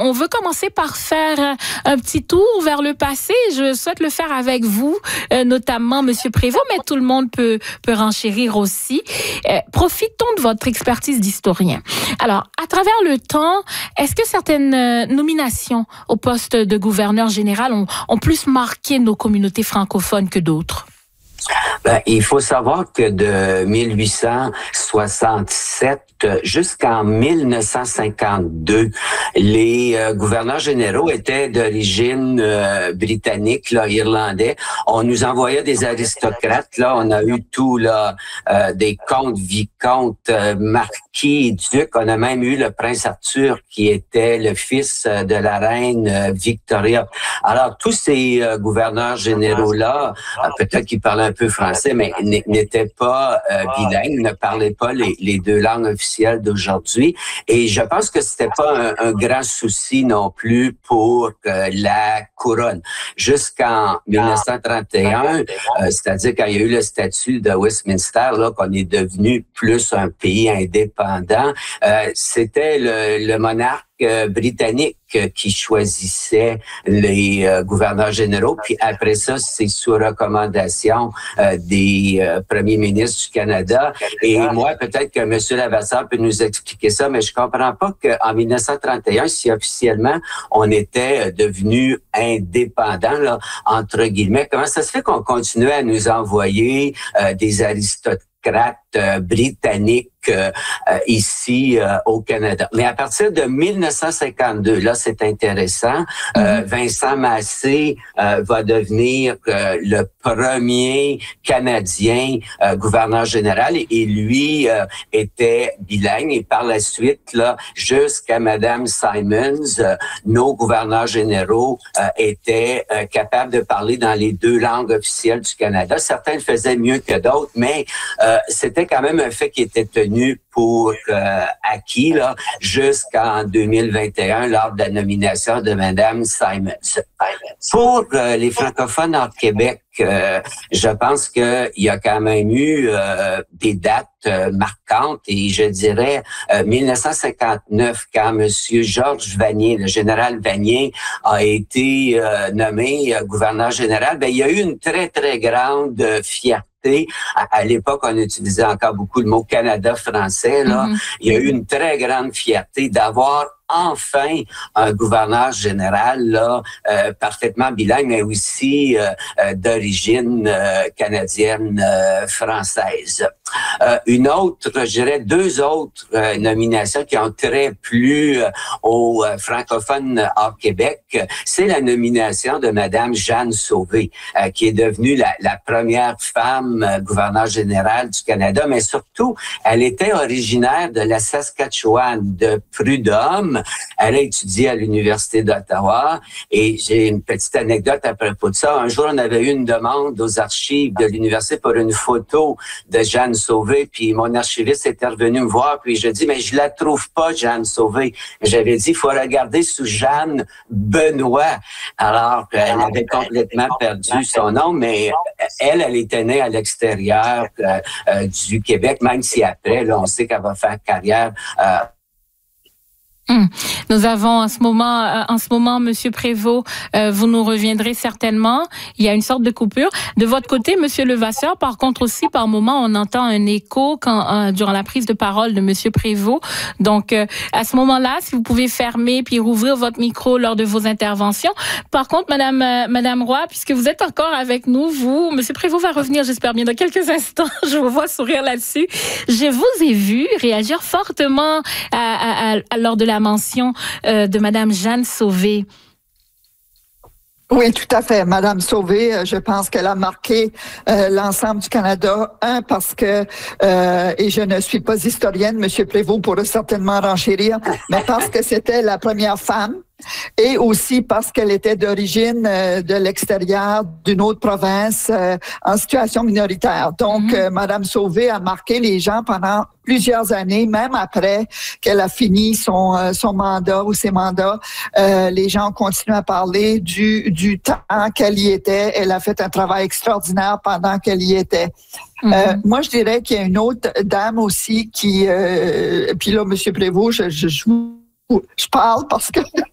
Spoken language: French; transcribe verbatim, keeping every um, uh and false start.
on veut commencer par faire un petit tour vers le passé. Je souhaite le faire avec vous, euh, notamment Monsieur Prévost, mais tout le monde peut, peut renchérir aussi. Euh, profitons de votre expertise d'historien. Alors, à travers le temps, est-ce que certaines euh, nominations au poste de gouverneur général ont, ont plus marqué nos communautés francophones que d'autres? Ben, il faut savoir que de mille huit cent soixante-sept jusqu'en mille neuf cent cinquante-deux, les euh, gouverneurs généraux étaient d'origine euh, britannique, là, irlandais. On nous envoyait des aristocrates, là, on a eu tout, là, euh, des comtes, vicomtes, euh, marquis, ducs. On a même eu le prince Arthur qui était le fils euh, de la reine euh, Victoria. Alors, tous ces euh, gouverneurs généraux-là, euh, peut-être qu'ils parlaient un peu français, mais n'étaient pas euh, bilingues, ne parlaient pas les, les deux langues officielles d'aujourd'hui. Et je pense que c'était pas un, un grand souci non plus pour euh, la couronne. Jusqu'en mille neuf cent trente et un, euh, c'est-à-dire quand il y a eu le statut de Westminster, là, qu'on est devenu plus un pays indépendant, euh, c'était le, le monarque Euh, britannique euh, qui choisissait les euh, gouverneurs généraux. Puis après ça, c'est sous recommandation euh, des euh, premiers ministres du Canada. Et moi, peut-être que M. Lavasseur peut nous expliquer ça, mais je comprends pas qu'en mille neuf cent trente et un, si officiellement on était devenu indépendant, là, entre guillemets, comment ça se fait qu'on continuait à nous envoyer euh, des aristocrates euh, britanniques euh, euh, ici euh, au Canada. Mais à partir de mille neuf cent cinquante-deux, là, c'est intéressant, euh, Vincent Massé euh, va devenir euh, le premier Canadien euh, gouverneur général et, et lui euh, était bilingue. Et par la suite, là, jusqu'à Madame Simons, euh, nos gouverneurs généraux euh, étaient euh, capables de parler dans les deux langues officielles du Canada. Certains le faisaient mieux que d'autres, mais euh, c'était quand même un fait qui était tenu pour euh, acquis là, jusqu'en deux mille vingt et un lors de la nomination de Madame Simons. Pour euh, les francophones hors Québec, euh, je pense qu'il y a quand même eu euh, des dates euh, marquantes et je dirais euh, mille neuf cent cinquante-neuf quand Monsieur Georges Vanier, le général Vanier, a été euh, nommé euh, gouverneur général, ben il y a eu une très très grande euh, fierté. À, à l'époque, on utilisait encore beaucoup le mot Canada français. Là, mm-hmm. Il y a eu une très grande fierté d'avoir enfin un gouverneur général là euh, parfaitement bilingue, mais aussi euh, euh, d'origine euh, canadienne euh, française. Euh, une autre, je dirais deux autres euh, nominations qui ont très plu euh, aux euh, francophones hors Québec, c'est la nomination de Madame Jeanne Sauvé, euh, qui est devenue la, la première femme euh, gouverneure générale du Canada, mais surtout, elle était originaire de la Saskatchewan, de Prud'homme. Elle a étudié à l'Université d'Ottawa et j'ai une petite anecdote à propos de ça. Un jour, on avait eu une demande aux archives de l'université pour une photo de Jeanne Sauvé, puis mon archiviste était revenu me voir, puis je dis, mais je la trouve pas, Jeanne Sauvé. J'avais dit, il faut regarder sous Jeanne Benoît. Alors, elle avait complètement perdu son nom, mais elle, elle était née à l'extérieur euh, euh, du Québec, même si après, là, on sait qu'elle va faire carrière euh, Hum. Nous avons en ce moment, euh, en ce moment, Monsieur Prévost, euh, vous nous reviendrez certainement. Il y a une sorte de coupure. De votre côté, Monsieur Levasseur, par contre aussi, par moment, on entend un écho quand, euh, durant la prise de parole de Monsieur Prévost. Donc, euh, à ce moment-là, si vous pouvez fermer puis rouvrir votre micro lors de vos interventions. Par contre, Madame, euh, Madame Roy, puisque vous êtes encore avec nous, vous, Monsieur Prévost va revenir, j'espère bien, dans quelques instants. Je vous vois sourire là-dessus. Je vous ai vu réagir fortement à, à, à, à lors de la mention euh, de Madame Jeanne Sauvé. Oui, tout à fait. Madame Sauvé, je pense qu'elle a marqué euh, l'ensemble du Canada. Un, parce que, euh, et je ne suis pas historienne, Monsieur Prévost pourra certainement renchérir, mais parce que c'était la première femme. Et aussi parce qu'elle était d'origine euh, de l'extérieur d'une autre province euh, en situation minoritaire. Donc, mm-hmm. euh, Madame Sauvé a marqué les gens pendant plusieurs années, même après qu'elle a fini son euh, son mandat ou ses mandats. Euh, les gens continuent à parler du du temps qu'elle y était. Elle a fait un travail extraordinaire pendant qu'elle y était. Mm-hmm. Euh, moi, je dirais qu'il y a une autre dame aussi qui... Euh, puis là, Monsieur Prévost, je, je, je Je parle parce que